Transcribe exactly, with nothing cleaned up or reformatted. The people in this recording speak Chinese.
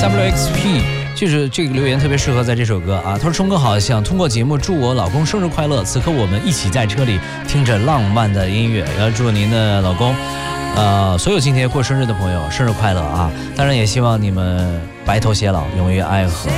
W X P。就是这个留言特别适合在这首歌啊，他说冲哥好，想通过节目祝我老公生日快乐，此刻我们一起在车里听着浪漫的音乐，要祝您的老公呃，所有今天过生日的朋友生日快乐啊！当然也希望你们白头偕老，永浴爱河。